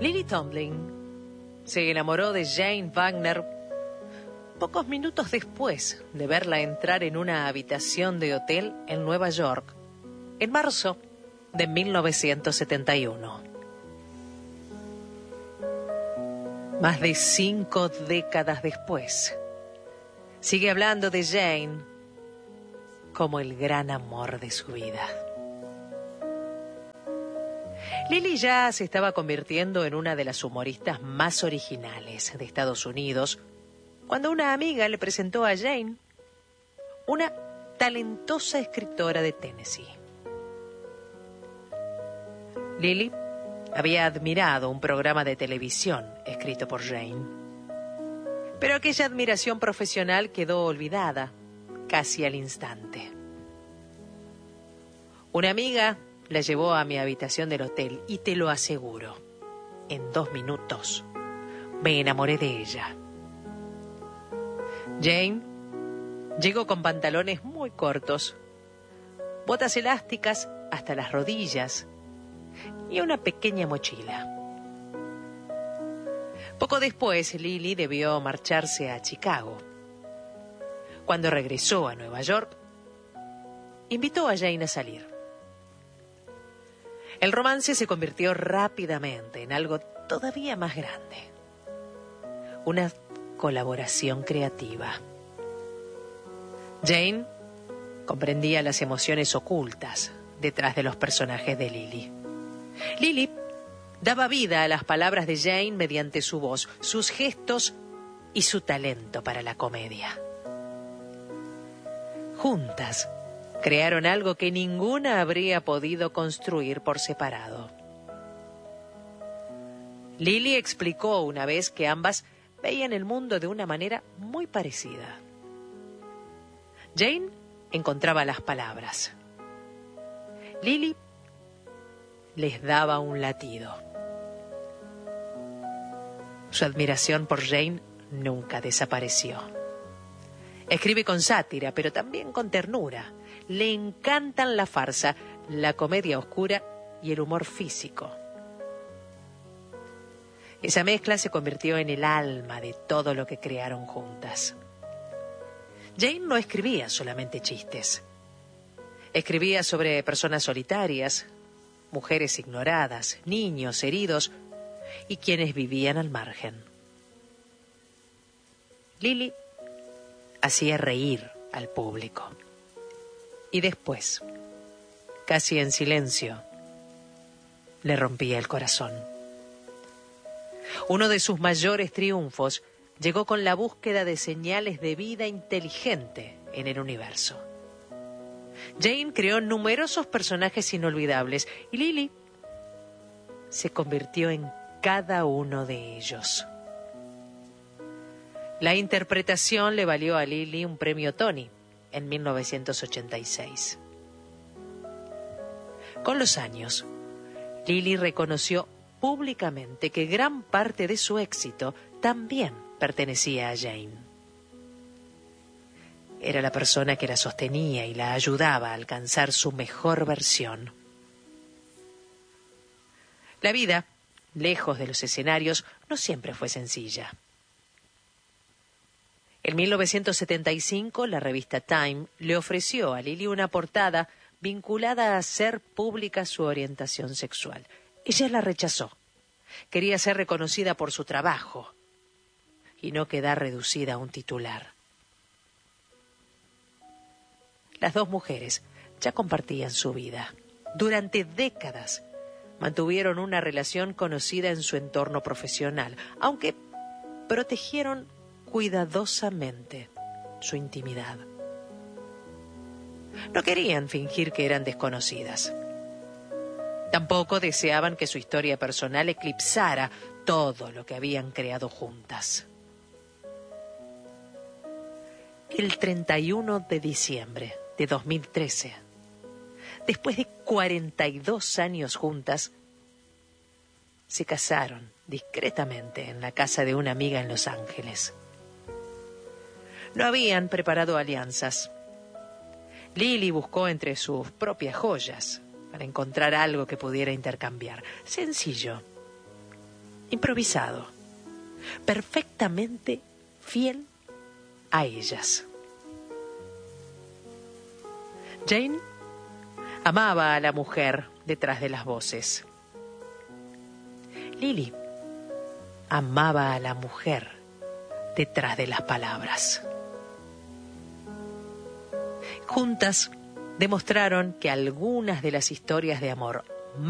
Lily Tomlin se enamoró de Jane Wagner pocos minutos después de verla entrar en una habitación de hotel en Nueva York, en marzo de 1971. Más de 5 décadas después, sigue hablando de Jane como el gran amor de su vida. Lily ya se estaba convirtiendo en una de las humoristas más originales de Estados Unidos cuando una amiga le presentó a Jane una talentosa escritora de Tennessee. Lily había admirado un programa de televisión escrito por Jane, pero aquella admiración profesional quedó olvidada casi al instante. Una amiga la llevó a mi habitación del hotel y te lo aseguro, en 2 minutos me enamoré de ella. Jane llegó con pantalones muy cortos, botas elásticas hasta las rodillas y una pequeña mochila. Poco después, Lily debió marcharse a Chicago. Cuando regresó a Nueva York, invitó a Jane a salir. El romance se convirtió rápidamente en algo todavía más grande. Una colaboración creativa. Jane comprendía las emociones ocultas detrás de los personajes de Lily. Lily daba vida a las palabras de Jane mediante su voz, sus gestos y su talento para la comedia. Juntas crearon algo que ninguna habría podido construir por separado. Lily explicó una vez que ambas veían el mundo de una manera muy parecida. Jane encontraba las palabras. Lily les daba un latido. Su admiración por Jane nunca desapareció. Escribe con sátira, pero también con ternura. Le encantan la farsa, la comedia oscura y el humor físico. Esa mezcla se convirtió en el alma de todo lo que crearon juntas. Jane no escribía solamente chistes. Escribía sobre personas solitarias, mujeres ignoradas, niños heridos y quienes vivían al margen. Lily hacía reír al público. Y después, casi en silencio, le rompía el corazón. Uno de sus mayores triunfos llegó con la búsqueda de señales de vida inteligente en el universo. Jane creó numerosos personajes inolvidables y Lily se convirtió en cada uno de ellos. La interpretación le valió a Lily un premio Tony en 1986. Con los años, Lily reconoció públicamente que gran parte de su éxito también pertenecía a Jane. Era la persona que la sostenía y la ayudaba a alcanzar su mejor versión. La vida, lejos de los escenarios, no siempre fue sencilla. En 1975, la revista Time le ofreció a Lily una portada vinculada a hacer pública su orientación sexual. Ella la rechazó. Quería ser reconocida por su trabajo y no quedar reducida a un titular. Las dos mujeres ya compartían su vida. Durante décadas mantuvieron una relación conocida en su entorno profesional, aunque protegieron cuidadosamente su intimidad. No querían fingir que eran desconocidas. Tampoco deseaban que su historia personal eclipsara todo lo que habían creado juntas. El 31 de diciembre de 2013, después de 42 años juntas, se casaron discretamente en la casa de una amiga en Los Ángeles. No habían preparado alianzas. Lily buscó entre sus propias joyas para encontrar algo que pudiera intercambiar. Sencillo. improvisado, perfectamente fiel a ellas. Jane amaba a la mujer detrás de las voces. Lily amaba a la mujer detrás de las palabras. Juntas demostraron que algunas de las historias de amor